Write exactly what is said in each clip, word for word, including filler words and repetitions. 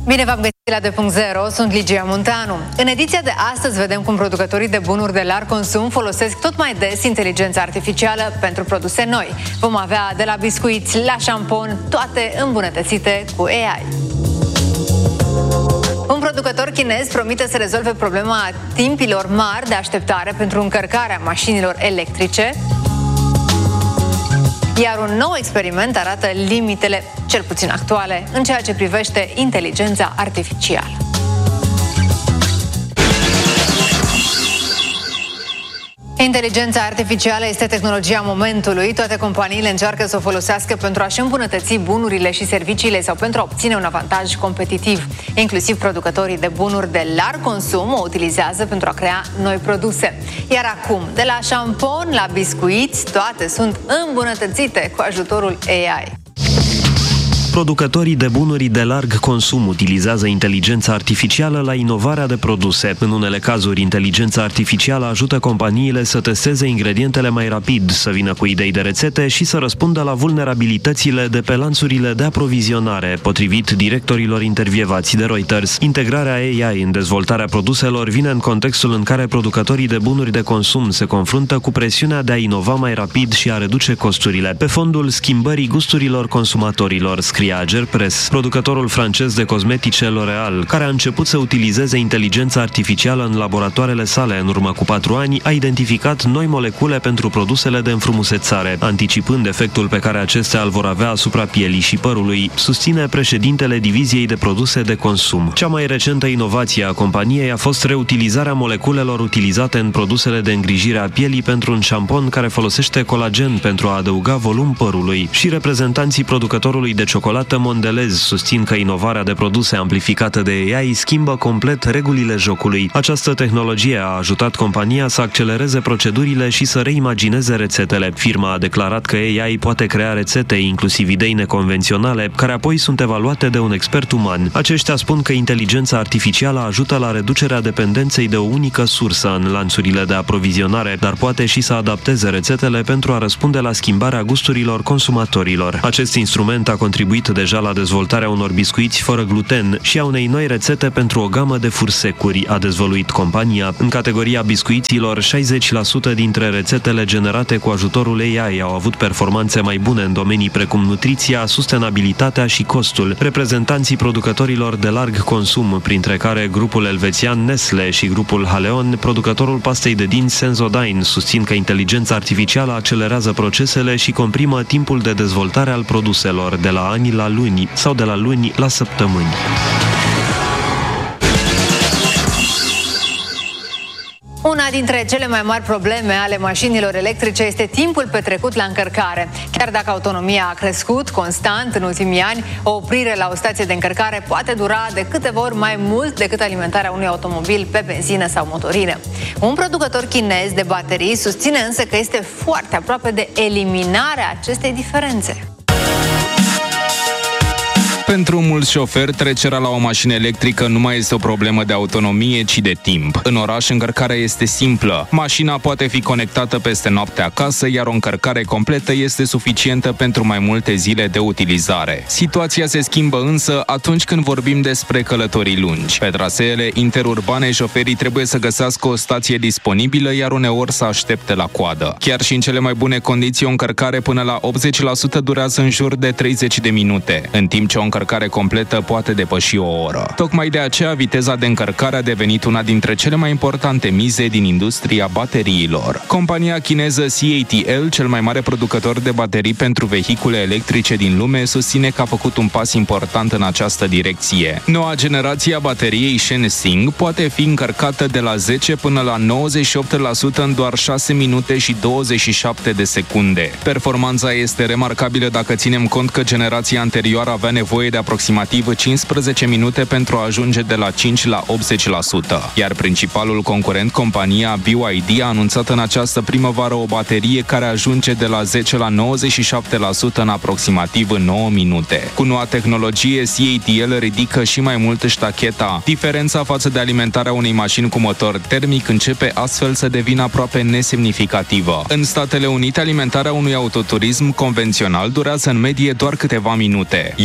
Bine v-am găsit la doi punct zero, sunt Ligia Munteanu. În ediția de astăzi vedem cum producătorii de bunuri de larg consum folosesc tot mai des inteligența artificială pentru produse noi. Vom avea de la biscuiți la șampon, toate îmbunătățite cu A I. Un producător chinez promite să rezolve problema timpilor mari de așteptare pentru încărcarea mașinilor electrice. Iar un nou experiment arată limitele, cel puțin actuale, în ceea ce privește inteligența artificială. Inteligența artificială este tehnologia momentului. Toate companiile încearcă să o folosească pentru a-și îmbunătăți bunurile și serviciile sau pentru a obține un avantaj competitiv. Inclusiv producătorii de bunuri de larg consum o utilizează pentru a crea noi produse. Iar acum, de la șampon la biscuiți, toate sunt îmbunătățite cu ajutorul A I. Producătorii de bunuri de larg consum utilizează inteligența artificială la inovarea de produse. În unele cazuri, inteligența artificială ajută companiile să testeze ingredientele mai rapid, să vină cu idei de rețete și să răspundă la vulnerabilitățile de pe lanțurile de aprovizionare, potrivit directorilor intervievați de Reuters. Integrarea A I în dezvoltarea produselor vine în contextul în care producătorii de bunuri de consum se confruntă cu presiunea de a inova mai rapid și a reduce costurile, pe fondul schimbării gusturilor consumatorilor, scrie Agerpres. Producătorul francez de cosmetice L'Oréal, care a început să utilizeze inteligența artificială în laboratoarele sale în urmă cu patru ani, a identificat noi molecule pentru produsele de înfrumusețare, anticipând efectul pe care acestea îl vor avea asupra pielii și părului, susține președintele diviziei de produse de consum. Cea mai recentă inovație a companiei a fost reutilizarea moleculelor utilizate în produsele de îngrijire a pielii pentru un șampon care folosește colagen pentru a adăuga volum părului. Și reprezentanții producătorului de ciocolată Mondelez susțin că inovarea de produse amplificată de A I schimbă complet regulile jocului. Această tehnologie a ajutat compania să accelereze procedurile și să reimagineze rețetele. Firma a declarat că A I poate crea rețete, inclusiv idei neconvenționale, care apoi sunt evaluate de un expert uman. Aceștia spun că inteligența artificială ajută la reducerea dependenței de o unică sursă în lanțurile de aprovizionare, dar poate și să adapteze rețetele pentru a răspunde la schimbarea gusturilor consumatorilor. Acest instrument a contribuit deja la dezvoltarea unor biscuiți fără gluten și a unei noi rețete pentru o gamă de fursecuri, a dezvăluit compania. În categoria biscuiților, șaizeci la sută dintre rețetele generate cu ajutorul A I au avut performanțe mai bune în domenii precum nutriția, sustenabilitatea și costul. Reprezentanții producătorilor de larg consum, printre care grupul elvețian Nestle și grupul Haleon, producătorul pastei de dinți Sensodyne, susțin că inteligența artificială accelerează procesele și comprimă timpul de dezvoltare al produselor de la ani la luni sau de la luni la săptămâni. Una dintre cele mai mari probleme ale mașinilor electrice este timpul petrecut la încărcare. Chiar dacă autonomia a crescut constant în ultimii ani, o oprire la o stație de încărcare poate dura de câteva ori mai mult decât alimentarea unui automobil pe benzină sau motorină. Un producător chinez de baterii susține însă că este foarte aproape de eliminarea acestei diferențe. Pentru mulți șoferi, trecerea la o mașină electrică nu mai este o problemă de autonomie, ci de timp. În oraș, încărcarea este simplă. Mașina poate fi conectată peste noapte acasă, iar o încărcare completă este suficientă pentru mai multe zile de utilizare. Situația se schimbă însă atunci când vorbim despre călătorii lungi. Pe traseele interurbane, șoferii trebuie să găsească o stație disponibilă, iar uneori să aștepte la coadă. Chiar și în cele mai bune condiții, o încărcare până la optzeci la sută durează în jur de treizeci de minute, în timp ce o încărcare completă poate depăși o oră. Tocmai de aceea, viteza de încărcare a devenit una dintre cele mai importante mize din industria bateriilor. Compania chineză C A T L, cel mai mare producător de baterii pentru vehicule electrice din lume, susține că a făcut un pas important în această direcție. Noua generație a bateriei Shensing poate fi încărcată de la zece până la nouăzeci și opt la sută în doar șase minute și douăzeci și șapte de secunde. Performanța este remarcabilă dacă ținem cont că generația anterioară avea nevoie de aproximativ cincisprezece minute pentru a ajunge de la cinci la optzeci la sută. Iar principalul concurent, compania B Y D, a anunțat în această primăvară o baterie care ajunge de la zece la nouăzeci și șapte la sută în aproximativ nouă minute. Cu noua tehnologie, C A T L ridică și mai mult ștacheta. Diferența față de alimentarea unei mașini cu motor termic începe astfel să devină aproape nesemnificativă. În Statele Unite, alimentarea unui autoturism convențional durează în medie doar câteva minute, iar analiștii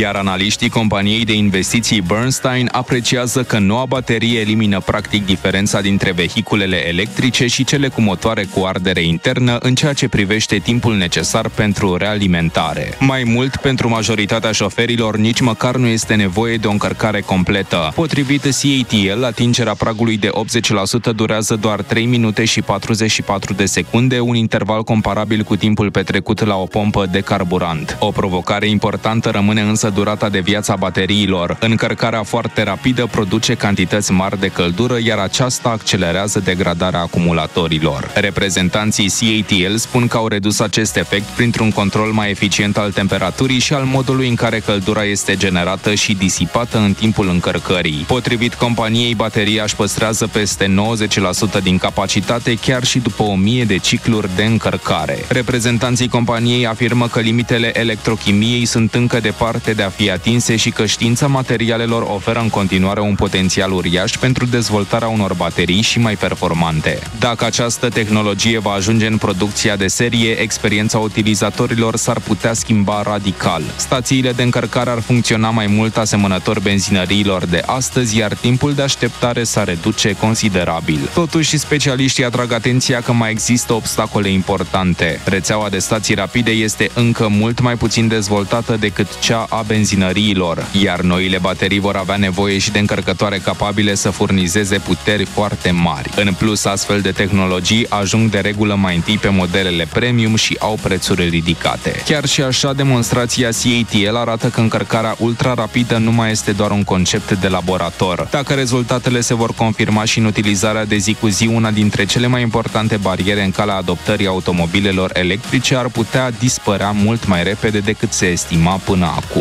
Analiștii companiei de investiții Bernstein apreciază că noua baterie elimină practic diferența dintre vehiculele electrice și cele cu motoare cu ardere internă în ceea ce privește timpul necesar pentru realimentare. Mai mult, pentru majoritatea șoferilor, nici măcar nu este nevoie de o încărcare completă. Potrivit C A T L, atingerea pragului de optzeci la sută durează doar trei minute și patruzeci și patru de secunde, un interval comparabil cu timpul petrecut la o pompă de carburant. O provocare importantă rămâne însă durata de viață a bateriilor. Încărcarea foarte rapidă produce cantități mari de căldură, iar aceasta accelerează degradarea acumulatorilor. Reprezentanții C A T L spun că au redus acest efect printr-un control mai eficient al temperaturii și al modului în care căldura este generată și disipată în timpul încărcării. Potrivit companiei, bateria își păstrează peste nouăzeci la sută din capacitate chiar și după o mie de cicluri de încărcare. Reprezentanții companiei afirmă că limitele electrochimiei sunt încă departe de a fi atinse și că știința materialelor oferă în continuare un potențial uriaș pentru dezvoltarea unor baterii și mai performante. Dacă această tehnologie va ajunge în producția de serie, experiența utilizatorilor s-ar putea schimba radical. Stațiile de încărcare ar funcționa mai mult asemănător benzinăriilor de astăzi, iar timpul de așteptare s-ar reduce considerabil. Totuși, specialiștii atrag atenția că mai există obstacole importante. Rețeaua de stații rapide este încă mult mai puțin dezvoltată decât cea a benzinăriilor, iar noile baterii vor avea nevoie și de încărcătoare capabile să furnizeze puteri foarte mari. În plus, astfel de tehnologii ajung de regulă mai întâi pe modelele premium și au prețuri ridicate. Chiar și așa, demonstrația C A T L arată că încărcarea ultra-rapidă nu mai este doar un concept de laborator. Dacă rezultatele se vor confirma și în utilizarea de zi cu zi, una dintre cele mai importante bariere în calea adoptării automobilelor electrice ar putea dispărea mult mai repede decât se estima până acum.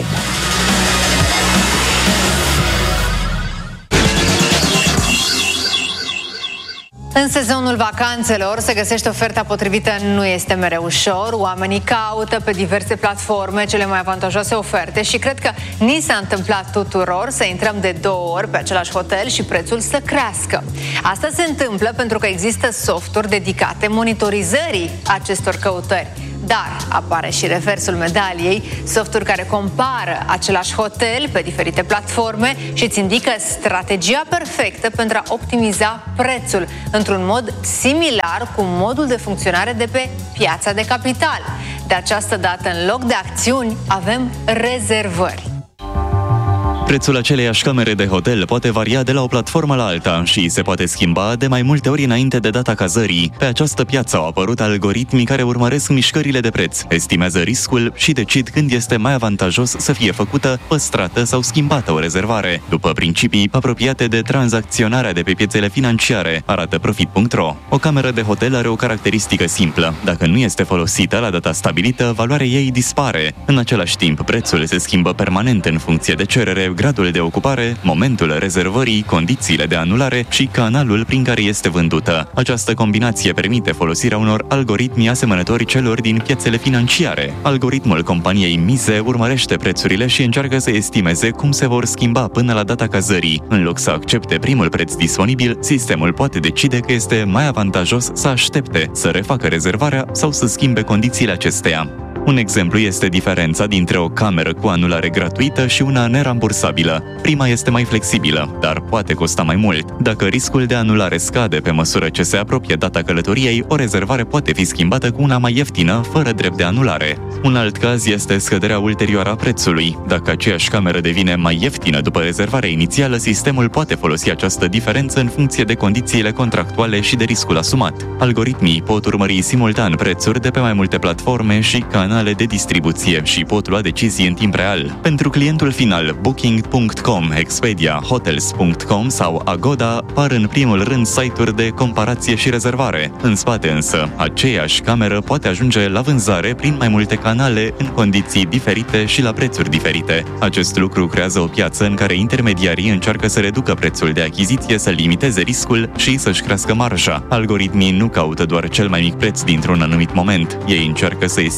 În sezonul vacanțelor se găsește oferta potrivită, nu este mereu ușor. Oamenii caută pe diverse platforme cele mai avantajoase oferte și cred că ni s-a întâmplat tuturor să intrăm de două ori pe același hotel și prețul să crească. Asta se întâmplă pentru că există softuri dedicate monitorizării acestor căutări. Dar apare și reversul medaliei, softuri care compară același hotel pe diferite platforme și îți indică strategia perfectă pentru a optimiza prețul, într-un mod similar cu modul de funcționare de pe piața de capital. De această dată, în loc de acțiuni, avem rezervări. Prețul aceleiași camere de hotel poate varia de la o platformă la alta și se poate schimba de mai multe ori înainte de data cazării. Pe această piață au apărut algoritmi care urmăresc mișcările de preț, estimează riscul și decid când este mai avantajos să fie făcută, păstrată sau schimbată o rezervare, după principii apropiate de tranzacționarea de pe piețele financiare, arată Profit punct ro. O cameră de hotel are o caracteristică simplă. Dacă nu este folosită la data stabilită, valoarea ei dispare. În același timp, prețul se schimbă permanent în funcție de cerere, gradul de ocupare, momentul rezervării, condițiile de anulare și canalul prin care este vândută. Această combinație permite folosirea unor algoritmi asemănători celor din piețele financiare. Algoritmul companiei Mize urmărește prețurile și încearcă să estimeze cum se vor schimba până la data cazării. În loc să accepte primul preț disponibil, sistemul poate decide că este mai avantajos să aștepte, să refacă rezervarea sau să schimbe condițiile acesteia. Un exemplu este diferența dintre o cameră cu anulare gratuită și una nerambursabilă. Prima este mai flexibilă, dar poate costa mai mult. Dacă riscul de anulare scade pe măsură ce se apropie data călătoriei, o rezervare poate fi schimbată cu una mai ieftină, fără drept de anulare. Un alt caz este scăderea ulterioară a prețului. Dacă aceeași cameră devine mai ieftină după rezervarea inițială, sistemul poate folosi această diferență în funcție de condițiile contractuale și de riscul asumat. Algoritmii pot urmări simultan prețuri de pe mai multe platforme și canale de distribuție și pot lua decizii în timp real. Pentru clientul final, Booking punct com, Expedia, Hotels punct com sau Agoda par în primul rând site-uri de comparație și rezervare. În spate însă, aceeași cameră poate ajunge la vânzare prin mai multe canale, în condiții diferite și la prețuri diferite. Acest lucru creează o piață în care intermediarii încearcă să reducă prețul de achiziție, să limiteze riscul și să-și crească marja. Algoritmii nu caută doar cel mai mic preț dintr-un anumit moment. Ei încearcă să estimeze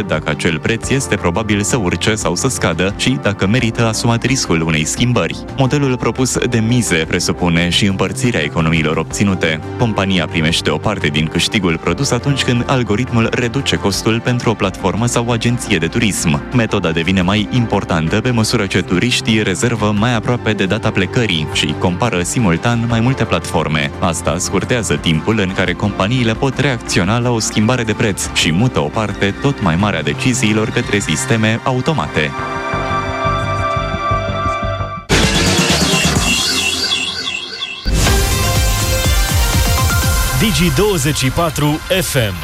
dacă acel preț este probabil să urce sau să scadă și dacă merită asumat riscul unei schimbări. Modelul propus de mize presupune și împărțirea economiilor obținute. Compania primește o parte din câștigul produs atunci când algoritmul reduce costul pentru o platformă sau o agenție de turism. Metoda devine mai importantă pe măsură ce turiștii rezervă mai aproape de data plecării și compară simultan mai multe platforme. Asta scurtează timpul în care companiile pot reacționa la o schimbare de preț și mută o parte tot mai mare a deciziilor către sisteme automate. Digi douăzeci și patru F M.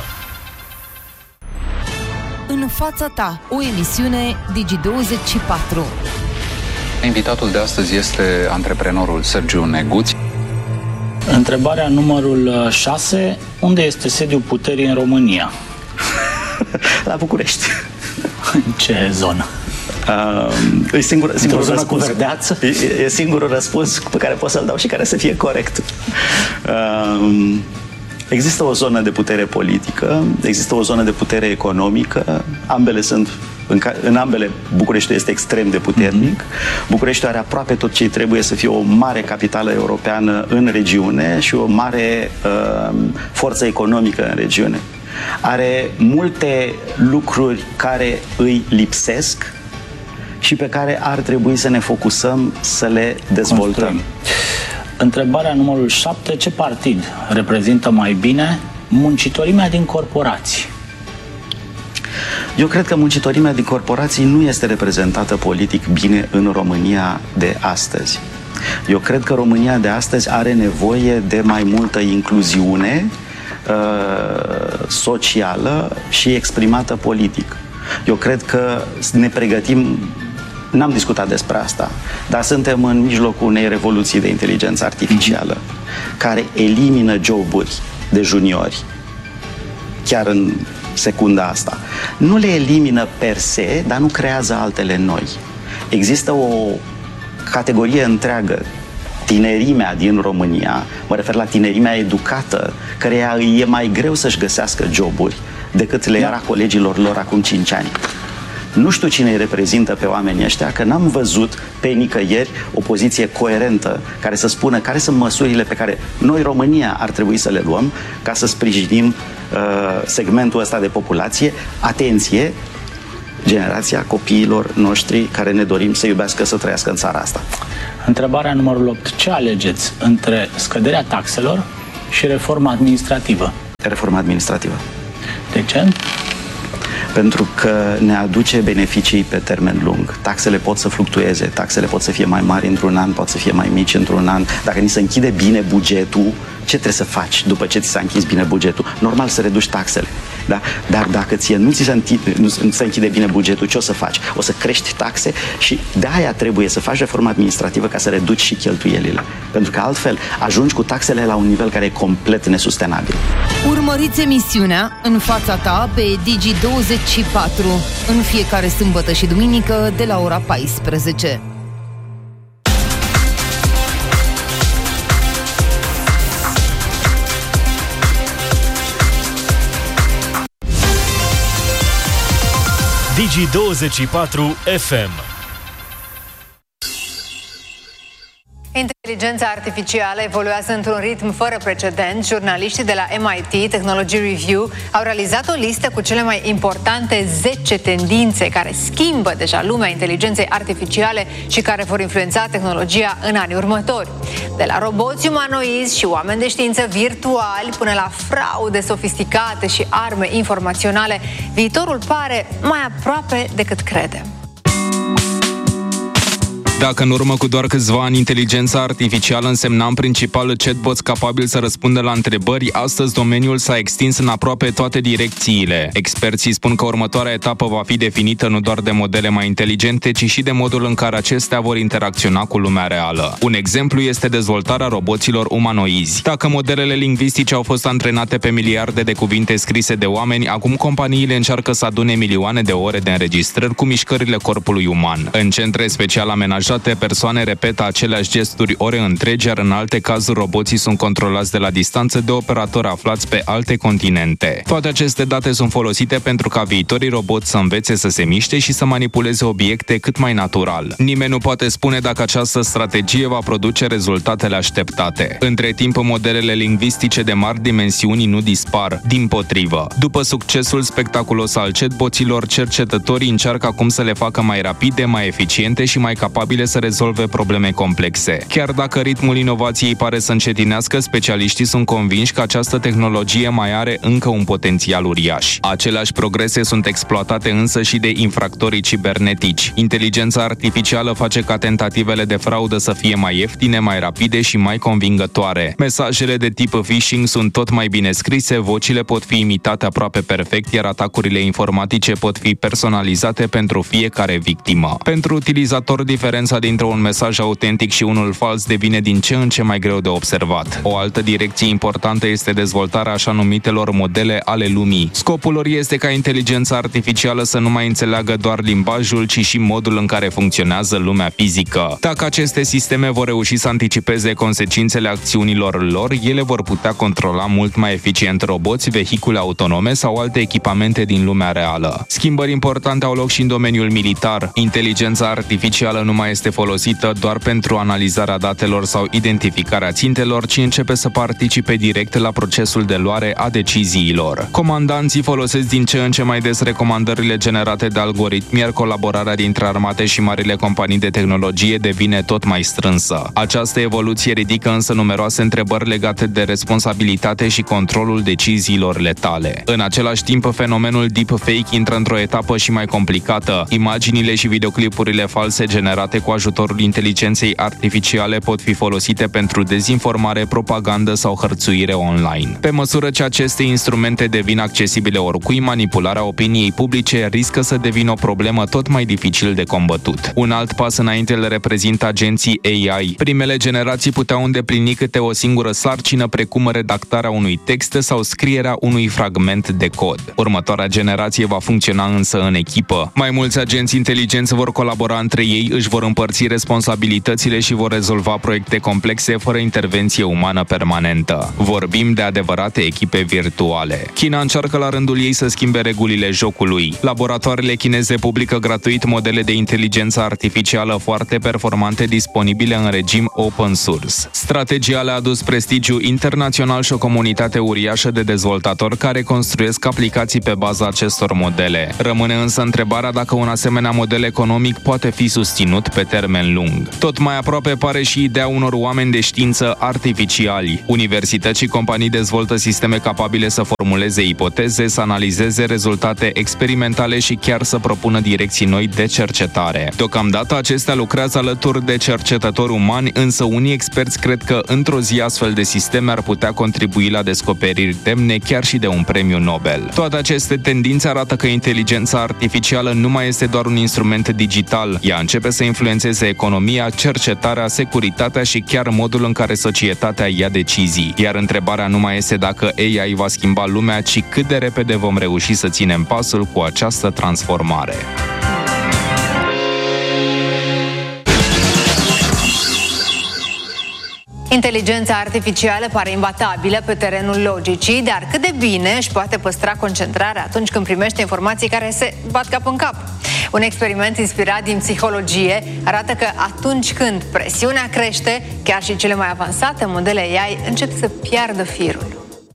În fața ta, o emisiune Digi douăzeci și patru. Invitatul de astăzi este antreprenorul Sergiu Neguț. Întrebarea numărul șase. Unde este sediul puterii în România? La București. În ce zonă? Uh, e singur, singurul zonă răspuns. cu verdeață? E, e singurul răspuns pe care pot să-l dau și care să fie corect. Uh, există o zonă de putere politică, există o zonă de putere economică, ambele sunt, în, ca, în ambele Bucureștiul este extrem de puternic. Mm-hmm. Bucureștiul are aproape tot ce trebuie să fie o mare capitală europeană în regiune și o mare uh, forță economică în regiune. Are multe lucruri care îi lipsesc și pe care ar trebui să ne focusăm să le dezvoltăm. Construim. Întrebarea numărul șapte. Ce partid reprezintă mai bine muncitorimea din corporații? Eu cred că muncitorimea din corporații nu este reprezentată politic bine în România de astăzi. Eu cred că România de astăzi are nevoie de mai multă incluziune uh, socială și exprimată politic. Eu cred că ne pregătim, n-am discutat despre asta, dar suntem în mijlocul unei revoluții de inteligență artificială care elimină joburi de juniori chiar în secunda asta. Nu le elimină per se, dar nu creează altele noi. Există o categorie întreagă, tinerimea din România, mă refer la tinerimea educată, căreia îi e mai greu să-și găsească joburi decât le era colegilor lor acum cinci ani. Nu știu cine îi reprezintă pe oamenii ăștia, că n-am văzut pe nicăieri o poziție coerentă care să spună care sunt măsurile pe care noi, România, ar trebui să le luăm ca să sprijinim uh, segmentul ăsta de populație. Atenție, generația copiilor noștri care ne dorim să iubească, să trăiască în țara asta. Întrebarea numărul opt. Ce alegeți între scăderea taxelor și reforma administrativă? Reforma administrativă. De ce? Pentru că ne aduce beneficii pe termen lung. Taxele pot să fluctueze, taxele pot să fie mai mari într-un an, pot să fie mai mici într-un an. Dacă ni se închide bine bugetul, ce trebuie să faci după ce ți s-a închis bine bugetul? Normal să reduci taxele. Da? Dar dacă ție nu ți se închide, nu se închide bine bugetul, ce o să faci? O să crești taxe și de aia trebuie să faci reforma administrativă ca să reduci și cheltuielile. Pentru că altfel ajungi cu taxele la un nivel care e complet nesustenabil. Urmăriți emisiunea În fața ta pe Digi douăzeci și patru în fiecare sâmbătă și duminică de la ora paisprezece. Digi douăzeci și patru F M. Inteligența artificială evoluează într-un ritm fără precedent. Jurnaliștii de la M I T Technology Review au realizat o listă cu cele mai importante zece tendințe care schimbă deja lumea inteligenței artificiale și care vor influența tehnologia în anii următori. De la roboți umanoizi și oameni de știință virtuali până la fraude sofisticate și arme informaționale, viitorul pare mai aproape decât credem. Dacă în urmă cu doar câțiva ani inteligența artificială însemna în principal chatbots capabili să răspundă la întrebări, astăzi domeniul s-a extins în aproape toate direcțiile. Experții spun că următoarea etapă va fi definită nu doar de modele mai inteligente, ci și de modul în care acestea vor interacționa cu lumea reală. Un exemplu este dezvoltarea roboților umanoizi. Dacă modelele lingvistice au fost antrenate pe miliarde de cuvinte scrise de oameni, acum companiile încearcă să adune milioane de ore de înregistrări cu mișcările corpului uman. În centre special amenajate detașate, persoane repetă aceleași gesturi ore întregi, iar în alte cazuri roboții sunt controlați de la distanță de operatori aflați pe alte continente. Toate aceste date sunt folosite pentru ca viitorii roboți să învețe să se miște și să manipuleze obiecte cât mai natural. Nimeni nu poate spune dacă această strategie va produce rezultatele așteptate. Între timp, modelele lingvistice de mari dimensiuni nu dispar, dimpotrivă. După succesul spectaculos al chatboților, cercetătorii încearcă acum să le facă mai rapide, mai eficiente și mai capabile să rezolve probleme complexe. Chiar dacă ritmul inovației pare să încetinească, specialiștii sunt convinși că această tehnologie mai are încă un potențial uriaș. Aceleași progrese sunt exploatate însă și de infractorii cibernetici. Inteligența artificială face ca tentativele de fraudă să fie mai ieftine, mai rapide și mai convingătoare. Mesajele de tip phishing sunt tot mai bine scrise, vocile pot fi imitate aproape perfect, iar atacurile informatice pot fi personalizate pentru fiecare victimă. Pentru utilizator, diferența dintre un mesaj autentic și unul fals devine din ce în ce mai greu de observat. O altă direcție importantă este dezvoltarea așa numitelor modele ale lumii. Scopul lor este ca inteligența artificială să nu mai înțeleagă doar limbajul, ci și modul în care funcționează lumea fizică. Dacă aceste sisteme vor reuși să anticipeze consecințele acțiunilor lor, ele vor putea controla mult mai eficient roboți, vehicule autonome sau alte echipamente din lumea reală. Schimbări importante au loc și în domeniul militar. Inteligența artificială nu mai este folosită doar pentru analizarea datelor sau identificarea țintelor, ci începe să participe direct la procesul de luare a deciziilor. Comandanții folosesc din ce în ce mai des recomandările generate de algoritmi, iar colaborarea dintre armate și marile companii de tehnologie devine tot mai strânsă. Această evoluție ridică însă numeroase întrebări legate de responsabilitate și controlul deciziilor letale. În același timp, fenomenul deepfake intră într-o etapă și mai complicată. Imaginile și videoclipurile false generate cu ajutorul inteligenței artificiale pot fi folosite pentru dezinformare, propagandă sau hărțuire online. Pe măsură ce aceste instrumente devin accesibile oricui, manipularea opiniei publice riscă să devină o problemă tot mai dificil de combătut. Un alt pas înainte îl reprezintă agenții A I. Primele generații puteau îndeplini câte o singură sarcină, precum redactarea unui text sau scrierea unui fragment de cod. Următoarea generație va funcționa însă în echipă. Mai mulți agenți inteligenți vor colabora între ei, își vor împărți responsabilitățile și vor rezolva proiecte complexe fără intervenție umană permanentă. Vorbim de adevărate echipe virtuale. China încearcă la rândul ei să schimbe regulile jocului. Laboratoarele chineze publică gratuit modele de inteligență artificială foarte performante disponibile în regim open source. Strategia le-a adus prestigiu internațional și o comunitate uriașă de dezvoltatori care construiesc aplicații pe baza acestor modele. Rămâne însă întrebarea dacă un asemenea model economic poate fi susținut pe termen lung. Tot mai aproape pare și ideea unor oameni de știință artificiali. Universități și companii dezvoltă sisteme capabile să formuleze ipoteze, să analizeze rezultate experimentale și chiar să propună direcții noi de cercetare. Deocamdată acestea lucrează alături de cercetători umani, însă unii experți cred că într-o zi astfel de sisteme ar putea contribui la descoperiri demne chiar și de un premiu Nobel. Toate aceste tendințe arată că inteligența artificială nu mai este doar un instrument digital. Ea începe să influențeze economia, cercetarea, securitatea și chiar modul în care societatea ia decizii. Iar întrebarea nu mai este dacă A I va schimba lumea, ci cât de repede vom reuși să ținem pasul cu această transformare. Inteligența artificială pare imbatabilă pe terenul logicii, dar cât de bine își poate păstra concentrarea atunci când primește informații care se bat cap în cap. Un experiment inspirat din psihologie arată că atunci când presiunea crește, chiar și cele mai avansate modele A I încep să piardă firul.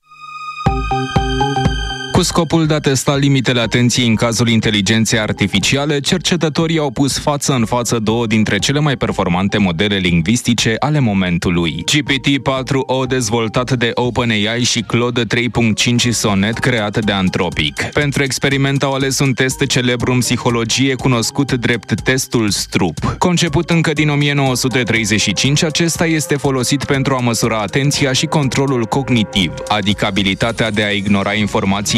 Cu scopul de a testa limitele atenției în cazul inteligenței artificiale, cercetătorii au pus față în față două dintre cele mai performante modele lingvistice ale momentului. G P T patru o dezvoltat de OpenAI și Claude trei punct cinci Sonnet creat de Anthropic. Pentru experiment au ales un test celebru în psihologie cunoscut drept testul Stroop. Conceput încă din o mie nouă sute treizeci și cinci, acesta este folosit pentru a măsura atenția și controlul cognitiv, adică abilitatea de a ignora informații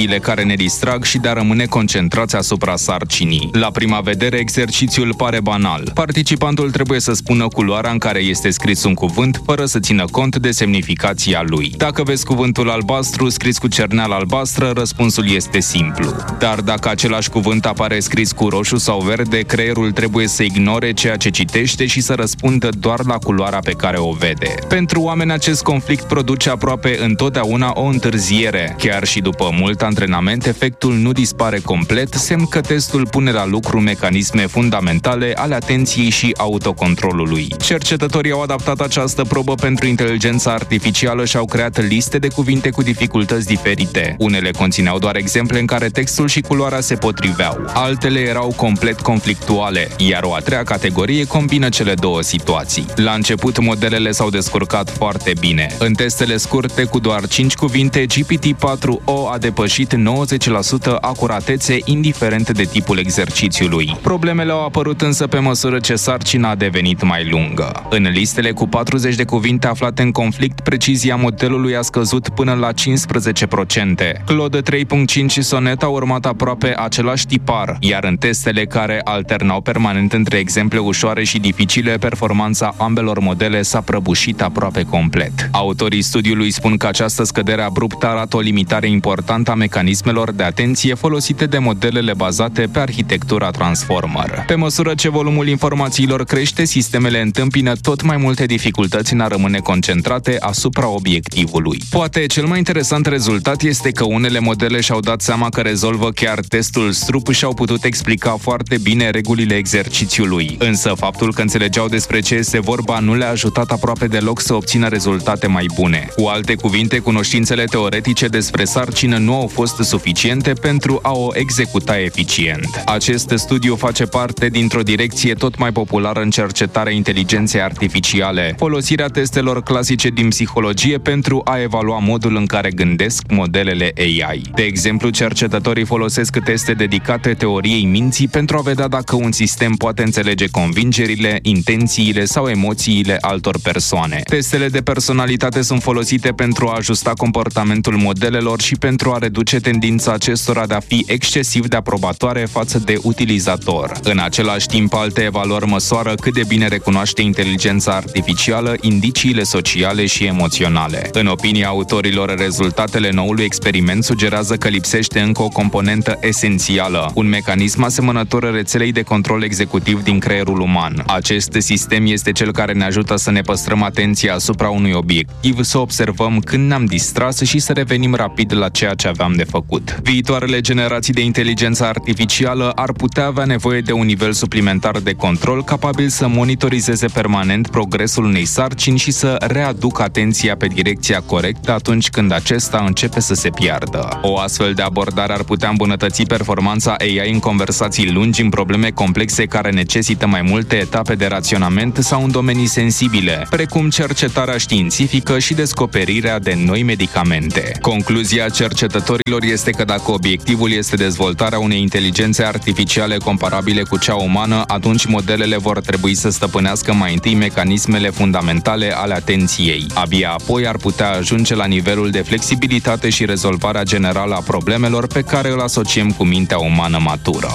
emoțiile care ne distrag și de a rămâne concentrați asupra sarcinii. La prima vedere, exercițiul pare banal. Participantul trebuie să spună culoarea în care este scris un cuvânt, fără să țină cont de semnificația lui. Dacă vezi cuvântul albastru scris cu cerneală albastră, răspunsul este simplu. Dar dacă același cuvânt apare scris cu roșu sau verde, creierul trebuie să ignore ceea ce citește și să răspundă doar la culoarea pe care o vede. Pentru oameni, acest conflict produce aproape întotdeauna o întârziere. Chiar și după mult antrenament, efectul nu dispare complet, semn că testul pune la lucru mecanisme fundamentale ale atenției și autocontrolului. Cercetătorii au adaptat această probă pentru inteligența artificială și au creat liste de cuvinte cu dificultăți diferite. Unele conțineau doar exemple în care textul și culoarea se potriveau. Altele erau complet conflictuale, iar o a treia categorie combină cele două situații. La început, modelele s-au descurcat foarte bine. În testele scurte cu doar cinci cuvinte, G P T patru o a depășit nouăzeci la sută acuratețe, indiferent de tipul exercițiului. Problemele au apărut însă pe măsură ce sarcina a devenit mai lungă. În listele cu patruzeci de cuvinte aflate în conflict, precizia modelului a scăzut până la cincisprezece la sută. Claude trei punct cinci și Sonnet au urmat aproape același tipar, iar în testele care alternau permanent între exemple ușoare și dificile, performanța ambelor modele s-a prăbușit aproape complet. Autorii studiului spun că această scădere abruptă arată o limitare importantă a mecanismelor de atenție folosite de modelele bazate pe arhitectura Transformer. Pe măsură ce volumul informațiilor crește, sistemele întâmpină tot mai multe dificultăți în a rămâne concentrate asupra obiectivului. Poate cel mai interesant rezultat este că unele modele și-au dat seama că rezolvă chiar testul strup și au putut explica foarte bine regulile exercițiului. Însă faptul că înțelegeau despre ce este vorba nu le-a ajutat aproape deloc să obțină rezultate mai bune. Cu alte cuvinte, cunoștințele teoretice despre sarcină nu au fost suficiente pentru a o executa eficient. Acest studiu face parte dintr-o direcție tot mai populară în cercetarea inteligenței artificiale, folosirea testelor clasice din psihologie pentru a evalua modul în care gândesc modelele A I. De exemplu, cercetătorii folosesc teste dedicate teoriei minții pentru a vedea dacă un sistem poate înțelege convingerile, intențiile sau emoțiile altor persoane. Testele de personalitate sunt folosite pentru a ajusta comportamentul modelelor și pentru a reduce tendința acestora de a fi excesiv de aprobatoare față de utilizator. În același timp, alte evaluări măsoară cât de bine recunoaște inteligența artificială indiciile sociale și emoționale. În opinia autorilor, rezultatele noului experiment sugerează că lipsește încă o componentă esențială, un mecanism asemănător rețelei de control executiv din creierul uman. Acest sistem este cel care ne ajută să ne păstrăm atenția asupra unui obiectiv, să observăm când ne-am distras și să revenim rapid la ceea ce aveam de făcut. Viitoarele generații de inteligență artificială ar putea avea nevoie de un nivel suplimentar de control capabil să monitorizeze permanent progresul unei sarcini și să readucă atenția pe direcția corectă atunci când acesta începe să se piardă. O astfel de abordare ar putea îmbunătăți performanța A I în conversații lungi, în probleme complexe care necesită mai multe etape de raționament sau în domenii sensibile, precum cercetarea științifică și descoperirea de noi medicamente. Concluzia cercetătorilor este că dacă obiectivul este dezvoltarea unei inteligențe artificiale comparabile cu cea umană, atunci modelele vor trebui să stăpânească mai întâi mecanismele fundamentale ale atenției. Abia apoi ar putea ajunge la nivelul de flexibilitate și rezolvarea generală a problemelor pe care îl asociem cu mintea umană matură.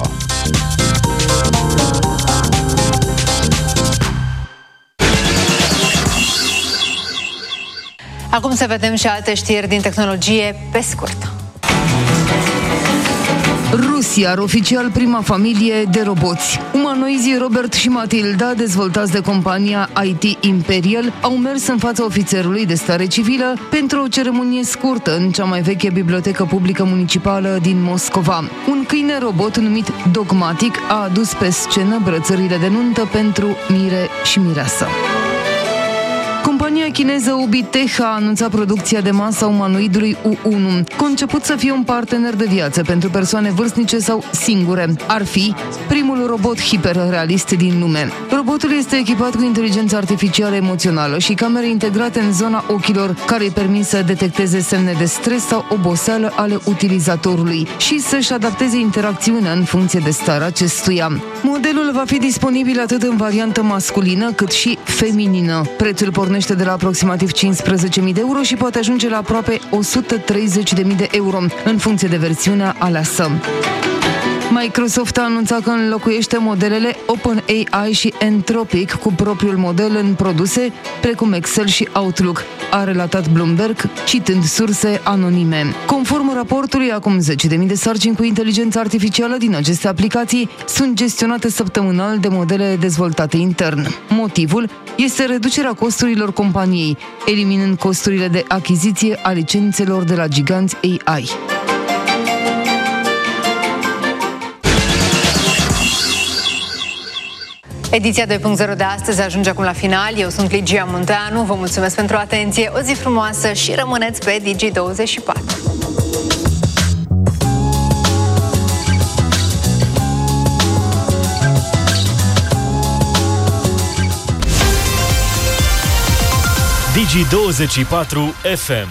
Acum să vedem și alte știri din tehnologie pe scurt. Rusia are oficial prima familie de roboți. Umanoizii Robert și Matilda, dezvoltați de compania I T Imperial, au mers în fața ofițerului de stare civilă pentru o ceremonie scurtă în cea mai veche bibliotecă publică municipală din Moscova. Un câine robot numit Dogmatic a adus pe scenă brățările de nuntă pentru mire și mireasă. Compania chineză Ubitech a anunțat producția de masă a umanoidului U unu, conceput să fie un partener de viață pentru persoane vârstnice sau singure. Ar fi primul robot hiperrealist din lume. Robotul este echipat cu inteligență artificială emoțională și camere integrate în zona ochilor, care îi permit să detecteze semne de stres sau oboseală ale utilizatorului și să-și adapteze interacțiunea în funcție de starea acestuia. Modelul va fi disponibil atât în variantă masculină cât și feminină. Prețul pornește pornește de la aproximativ cincisprezece mii de euro și poate ajunge la aproape o sută treizeci de mii de euro, în funcție de versiunea aleasă. Microsoft a anunțat că înlocuiește modelele OpenAI și Anthropic cu propriul model în produse, precum Excel și Outlook, a relatat Bloomberg, citând surse anonime. Conform raportului, acum zece de mii de sarcini cu inteligență artificială din aceste aplicații sunt gestionate săptămânal de modele dezvoltate intern. Motivul este reducerea costurilor companiei, eliminând costurile de achiziție a licențelor de la giganți A I. Ediția doi punct zero de astăzi ajunge acum la final. Eu sunt Ligia Munteanu, vă mulțumesc pentru atenție, o zi frumoasă și rămâneți pe Digi douăzeci și patru. Digi douăzeci și patru F M.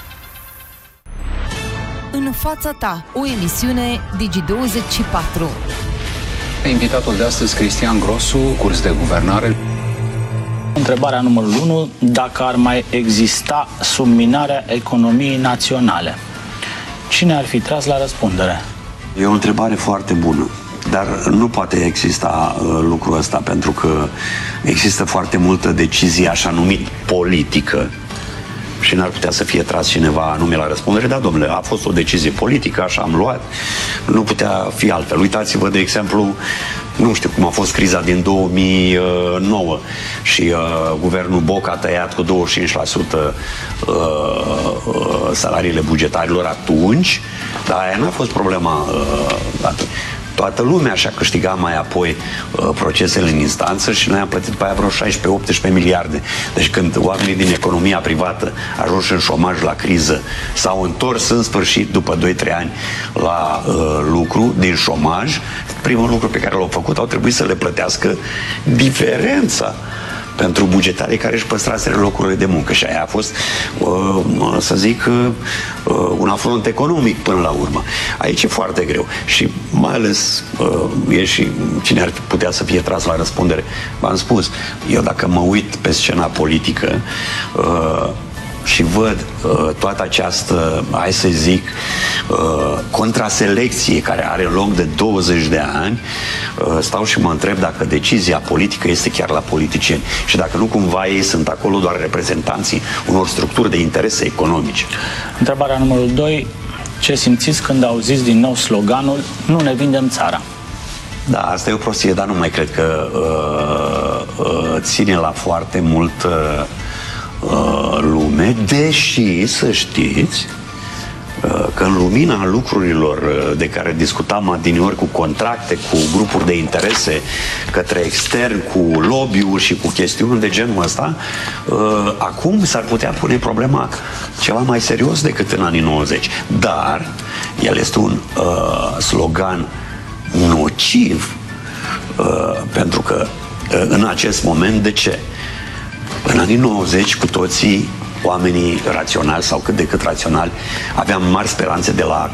În fața ta, o emisiune Digi douăzeci și patru. Invitatul de astăzi, Cristian Grosu, curs de guvernare. Întrebarea numărul unu, dacă ar mai exista subminarea economiei naționale, cine ar fi tras la răspundere? E o întrebare foarte bună, dar nu poate exista uh, lucrul ăsta, pentru că există foarte multă decizie așa numit politică și n-ar putea să fie tras cineva anume la răspundere. Da, domnule, a fost o decizie politică, așa am luat, nu putea fi altfel. Uitați-vă, de exemplu, nu știu cum a fost criza din două mii nouă și uh, guvernul Boc a tăiat cu douăzeci și cinci la sută uh, uh, salariile bugetarilor atunci, dar aia n-a fost problema uh, atunci. Toată lumea și-a câștigat mai apoi uh, procesele în instanță și noi am plătit pe aia vreo șaisprezece optsprezece miliarde. Deci când oamenii din economia privată ajunși în șomaj la criză s-au întors în sfârșit după doi trei ani la uh, lucru din șomaj, primul lucru pe care l-au făcut, au trebuit să le plătească diferența pentru bugetarii care își păstraseră locurile de muncă. Și aia a fost, uh, să zic, uh, un afront economic până la urmă. Aici e foarte greu. Și mai ales uh, e și cine ar putea să fie tras la răspundere. V-am spus, eu dacă mă uit pe scena politică uh, și văd uh, toată această, hai să zic, uh, contraselecție care are loc de douăzeci de ani, uh, stau și mă întreb dacă decizia politică este chiar la politicieni și dacă nu cumva ei sunt acolo doar reprezentanții unor structuri de interese economice. Întrebarea numărul doi, ce simțiți când auziți din nou sloganul "Nu ne vindem țara"? Da, asta e o prostie, dar nu mai cred că uh, uh, ține la foarte mult uh, lume, deși să știți că în lumina lucrurilor de care discutam adineori, cu contracte, cu grupuri de interese către extern, cu lobby-uri și cu chestiuni de genul ăsta, acum s-ar putea pune problema ceva mai serios decât în anii nouăzeci. Dar el este un uh, slogan nociv uh, pentru că uh, în acest moment, de ce? În anii nouăzeci, cu toții, oamenii raționali sau cât de cât raționali, aveam mari speranțe de la